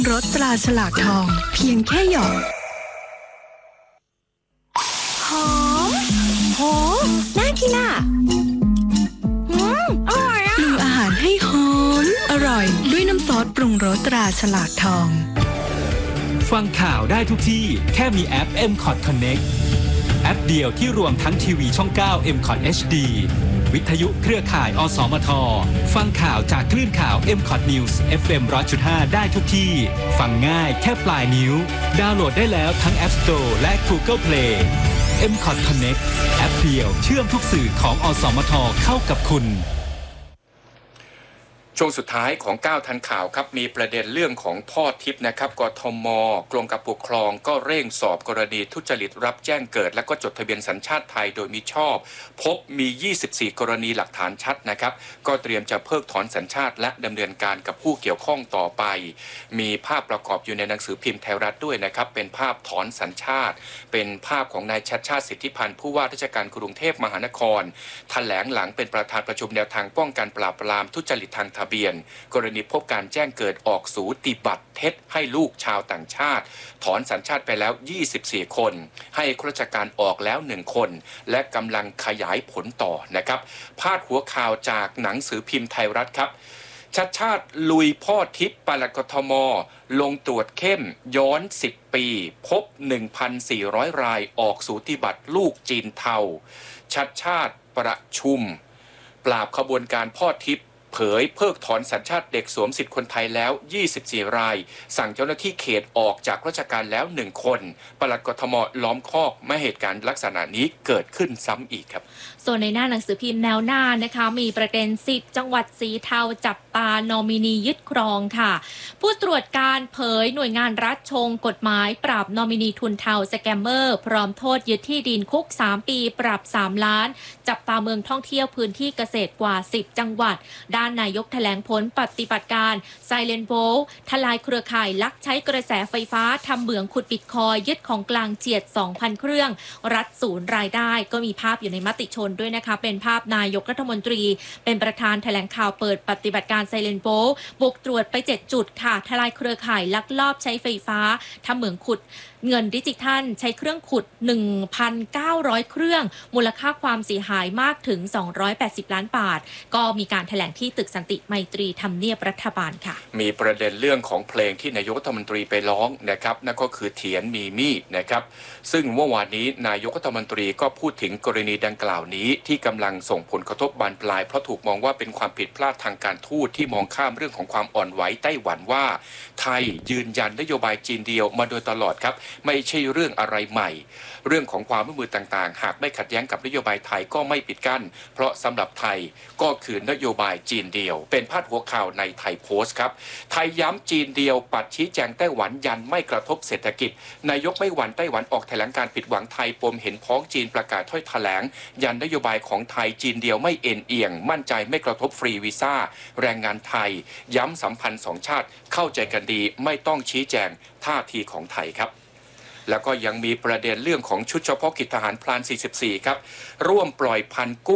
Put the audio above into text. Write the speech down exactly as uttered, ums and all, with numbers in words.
รสตราฉลากทองเพียงแค่หยอดหอมโหน่ากินอ่ะอืมอร่อยอ่ะปรุงอาหารให้หอมอร่อยด้วยน้ำซอสปรุงรสตราฉลากทองฟังข่าวได้ทุกที่แค่มีแอป เอ็ม คอท Connect แอปเดียวที่รวมทั้งทีวีช่อง เก้า เอ็ม คอท เอช ดี วิทยุเครือข่ายอสมทฟังข่าวจากคลื่นข่าว เอ็ม คอท News เอฟ เอ็ม หนึ่งร้อยจุดห้า ได้ทุกที่ฟังง่ายแค่ปลายนิ้วดาวน์โหลดได้แล้วทั้ง App Store และ Google Play เอ็ม คอท Connect แอปเดียวเชื่อมทุกสื่อของอสมทเข้ากับคุณช่วงสุดท้ายของก้าวทันข่าวครับมีประเด็นเรื่องของพ่อทิพย์นะครับกทม.กรมการปกครองก็เร่งสอบกรณีทุจริตรับแจ้งเกิดและก็จดทะเบียนสัญชาติไทยโดยมิชอบพบมียี่สิบสี่กรณีหลักฐานชัดนะครับก็เตรียมจะเพิกถอนสัญชาติและดำเนินการกับผู้เกี่ยวข้องต่อไปมีภาพประกอบอยู่ในหนังสือพิมพ์ไทยรัฐด้วยนะครับเป็นภาพถอนสัญชาติเป็นภาพของนายชัชชาติสิทธิพันธ์ผู้ว่าราชการกรุงเทพมหานครแถลงหลังเป็นประธานประชุมแนวทางป้องกันปราบปรามทุจริตทางทะเบียนกรณีพบการแจ้งเกิดออกสูติบัตรเท็จให้ลูกชาวต่างชาติถอนสัญชาติไปแล้วยี่สิบสี่คนให้ข้าราชการออกแล้วหนึ่งคนและกำลังขยายผลต่อนะครับพาดหัวข่าวจากหนังสือพิมพ์ไทยรัฐครับชัดชาติลุยพ่อทิพย์ปลัดกทม.ลงตรวจเข้มย้อนสิบปีพบ หนึ่งพันสี่ร้อย รายออกสูติบัตรลูกจีนเทาชัดชาติประชุมปราบขบวนการพ่อทิพย์เผยเพิกถอนสัญชาติเด็กสวมสิทธิคนไทยแล้วยี่สิบสี่รายสั่งเจ้าหน้าที่เขตออกจากราชการแล้วหนึ่งคนปลัดกทม.ล้อมคอกไม่เหตุการณ์ลักษณะนี้เกิดขึ้นซ้ำอีกครับส่วนในหน้าหนังสือพิมพ์แนวหน้านะคะมีประเด็นสิบจังหวัดสีเทาจับตานอมินียึดครองค่ะผู้ตรวจการเผยหน่วยงานรัฐชงกฎหมายปราบนอมินีทุนเทาสแกมเมอร์พร้อมโทษยึดที่ดินคุกสามปีปรับสามล้านจับตาเมืองท่องเที่ยวพื้นที่เกษตรกว่าสิบจังหวัดด้านนายกแถลงผลปฏิบัติการ Silent Vote ทลายเครือข่ายลักใช้กระแสไฟฟ้าทำเหมืองขุดบิตคอยยึดของกลางเจียด สองพัน เครื่องรัฐศูนย์รายได้ก็มีภาพอยู่ในมติชนด้วยนะคะเป็นภาพนายกรัฐมนตรีเป็นประธานแถลงข่าวเปิดปฏิบัติการ Silent Vote บุกตรวจไปเจ็ดจุดค่ะทลายเครือข่ายลักลอบใช้ไฟฟ้าทำเหมืองขุดเงินดิจิทัลใช้เครื่องขุด หนึ่งพันเก้าร้อย เครื่องมูลค่าความเสียหายมากถึงสองร้อยแปดสิบล้านบาทก็มีการแถลงที่ตึกสันติไมตรีทำเนียบรัฐบาลค่ะมีประเด็นเรื่องของเพลงที่นายกรัฐมนตรีไปร้องนะครับนั่นก็คือเถียนมีมี่นะครับซึ่งเมื่อวานนี้นายกรัฐมนตรีก็พูดถึงกรณีดังกล่าวนี้ที่กำลังส่งผลกระทบบานปลายเพราะถูกมองว่าเป็นความผิดพลาดทางการทูตที่มองข้ามเรื่องของความอ่อนไหวไต้หวันว่าไทยยืนยันนโยบายจีนเดียวมาโดยตลอดครับไม่ใช่เรื่องอะไรใหม่เรื่องของความร่วมมือต่างๆหากไม่ขัดแย้งกับนโยบายไทยก็ไม่ปิดกั้นเพราะสำหรับไทยก็คือนโยบายจีนเดียวเป็นพาดหัวข่าวในไทยโพสต์ครับไทยย้ำจีนเดียวปัดชี้แจงไต้หวันยันไม่กระทบเศรษฐกิจนายกไม่หวั่นไต้หวันออกแถลงการผิดหวังไทยปมเห็นพ้องจีนประกาศถ้อยแถลงยันนโยบายของไทยจีนเดียวไม่เอ็นเอียงมั่นใจไม่กระทบฟรีวีซ่าแรงงานไทยย้ำสัมพันธ์สองชาติเข้าใจกันดีไม่ต้องชี้แจงท่าทีของไทยครับแล้วก็ยังมีประเด็นเรื่องของชุดเฉพาะกิจทหารพรานสี่สิบสี่ครับร่วมปล่อยพันกุ้ง